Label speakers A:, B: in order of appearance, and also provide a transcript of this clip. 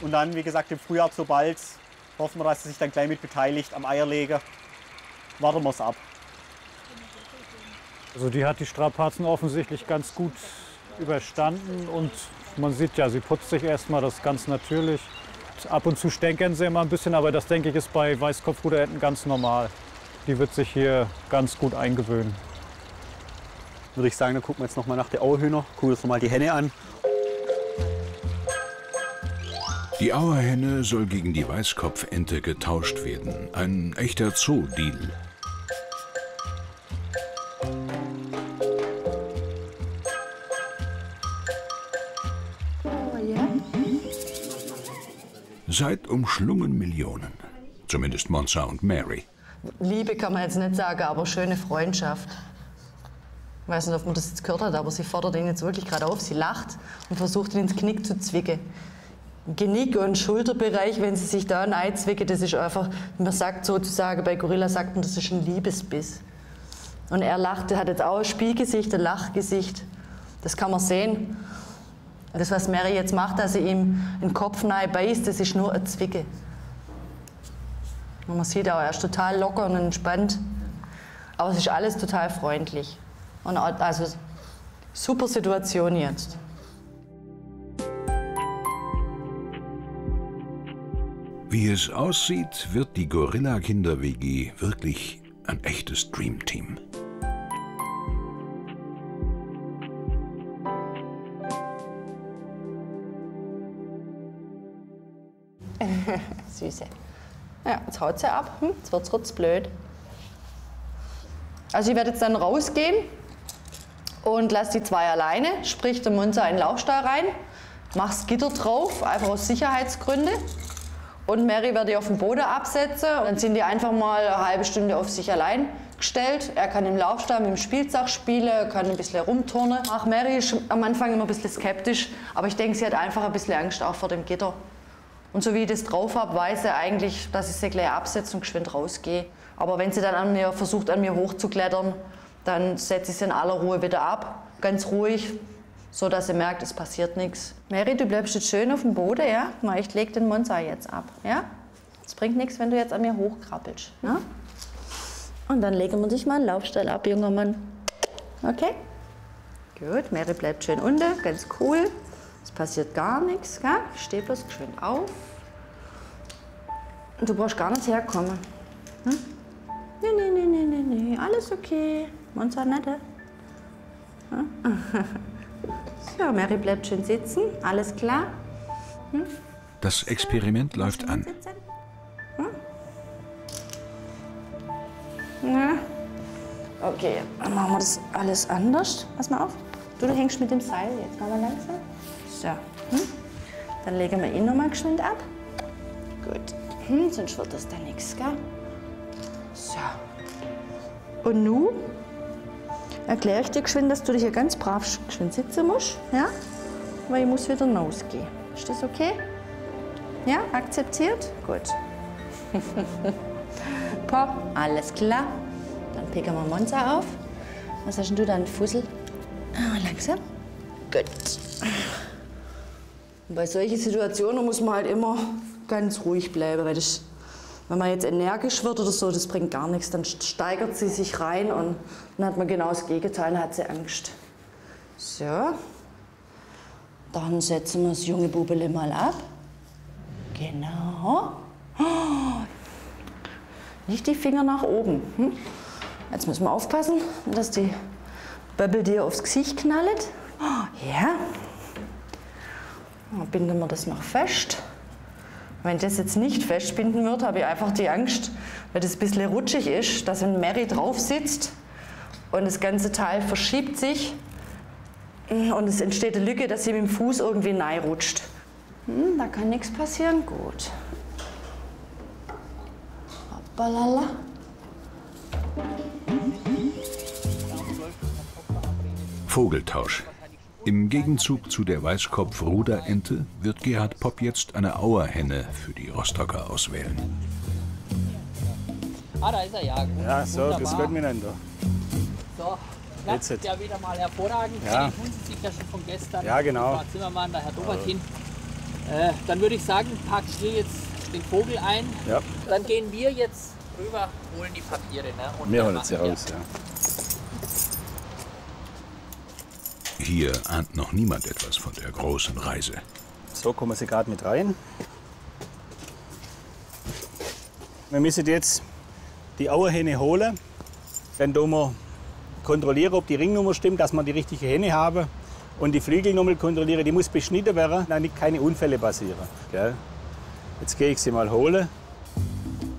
A: Und dann, wie gesagt, im Frühjahr zur Balz hoffen wir, dass sie sich dann gleich mit beteiligt am Eierlegen. Warten wir es ab.
B: Also die hat die Strapazen offensichtlich ganz gut überstanden und man sieht ja, sie putzt sich erstmal, das ist ganz natürlich. Ab und zu stänkern sie immer ein bisschen, aber das, denke ich, ist bei Weißkopfruderenten ganz normal. Die wird sich hier ganz gut eingewöhnen.
A: Würde ich sagen, dann gucken wir jetzt noch mal nach der Auerhühner. Gucken wir uns noch mal die Henne an.
C: Die Auerhenne soll gegen die Weißkopfente getauscht werden. Ein echter Zoo-Deal. Seit umschlungen Millionen. Zumindest Monza und Mary.
D: Liebe kann man jetzt nicht sagen, aber schöne Freundschaft. Ich weiß nicht, ob man das jetzt gehört hat, aber sie fordert ihn jetzt wirklich gerade auf. Sie lacht und versucht ihn ins Knick zu zwicken. Genick- und Schulterbereich, wenn sie sich da einzwicken, das ist einfach, man sagt sozusagen, bei Gorilla sagt man, das ist ein Liebesbiss. Und er lacht, er hat jetzt auch ein Spielgesicht, ein Lachgesicht. Das kann man sehen. Das, was Mary jetzt macht, dass sie ihm den Kopf nahe beißt, das ist nur ein Zwicken. Und man sieht auch, er ist total locker und entspannt. Aber es ist alles total freundlich. Und also, super Situation jetzt.
C: Wie es aussieht, wird die Gorilla-Kinder-WG wirklich ein echtes Dreamteam.
D: Süße. Ja, jetzt haut sie ab. Jetzt wird's blöd. Also ich werde jetzt dann rausgehen und lasse die zwei alleine, sprich den Monza in den Laufstall rein, mach's Gitter drauf, einfach aus Sicherheitsgründen. Und Mary werde ich auf den Boden absetzen. Und dann sind die einfach mal eine halbe Stunde auf sich allein gestellt. Er kann im Laufstall mit dem Spielzeug spielen, kann ein bisschen rumturnen. Ach, Mary ist am Anfang immer ein bisschen skeptisch, aber ich denke, sie hat einfach ein bisschen Angst auch vor dem Gitter. Und so wie ich das drauf habe, weiß er eigentlich, dass ich sie gleich absetze und geschwind rausgehe. Aber wenn sie dann versucht, an mir hochzuklettern, dann setze ich sie in aller Ruhe wieder ab. Ganz ruhig, so dass sie merkt, es passiert nichts. Mary, du bleibst jetzt schön auf dem Boden, ja? Ich lege den Monza jetzt ab, ja? Es bringt nichts, wenn du jetzt an mir hochkrabbelst, ja? Und dann legen wir dich mal in den Laufstall ab, junger Mann. Okay? Gut, Mary bleibt schön unten, ganz cool. Es passiert gar nichts, gell? Ich stehe bloß geschwind auf. Und du brauchst gar nicht herkommen. Hm? Nee, alles okay. Monza nette. Hm? So, Mary bleibt schön sitzen, alles klar. Hm?
C: Das Experiment läuft an.
D: Hm? Ja. Okay, dann machen wir das alles anders. Pass mal auf. Du hängst mit dem Seil jetzt. Mal langsam. So. Hm? Dann legen wir ihn noch mal geschwind ab. Gut. Sonst wird das dann nichts, gell? So. Und nun erkläre ich dir geschwind, dass du dich hier ganz brav geschwind sitzen musst. Ja? Weil ich muss wieder rausgehen. Ist das okay? Ja? Akzeptiert? Gut. Pop, alles klar. Dann picken wir Monza auf. Was hast denn du da, einen Fussel? Langsam. Gut. Und bei solchen Situationen muss man halt immer ganz ruhig bleiben, weil das, wenn man jetzt energisch wird oder so, das bringt gar nichts. Dann steigert sie sich rein und dann hat man genau das Gegenteil, dann hat sie Angst. So. Dann setzen wir das junge Bubele mal ab. Genau. Oh. Nicht die Finger nach oben. Jetzt müssen wir aufpassen, dass die Böbbel dir aufs Gesicht knallt. Ja. Dann binden wir das noch fest. Wenn das jetzt nicht festbinden wird, habe ich einfach die Angst, weil das ein bisschen rutschig ist, dass wenn Mary drauf sitzt und das ganze Teil verschiebt sich und es entsteht eine Lücke, dass sie mit dem Fuß irgendwie reinrutscht. Da kann nichts passieren. Gut. Hoppalala.
C: Vogeltausch. Im Gegenzug zu der Weißkopf-Ruderente wird Gerhard Popp jetzt eine Auerhenne für die Rostocker auswählen.
E: Ah, da ist er ja. Gut.
A: Ja, so,
E: Wunderbar.
A: das wird miteinander.
E: So, klappt ja wieder mal hervorragend.
A: Ja.
E: Die Hunde sich ja schon von gestern.
A: Ja, genau.
E: Der Frau Zimmermann, der Herr Dobertin. Dann würde ich sagen, packt ihr jetzt den Vogel ein.
F: Ja.
E: Dann gehen wir jetzt rüber, holen die Papiere. Ne? Und
F: Wir
E: dann
F: holen jetzt hier
E: machen wir-
F: raus. Ja.
C: Hier ahnt noch niemand etwas von der großen Reise.
F: So kommen sie gerade mit rein. Wir müssen jetzt die Auerhähne holen. Dann tun wir kontrollieren, ob die Ringnummer stimmt, dass wir die richtige Henne haben. Und die Flügelnummer kontrollieren, die muss beschnitten werden, damit keine Unfälle passieren. Gell? Jetzt gehe ich sie mal holen.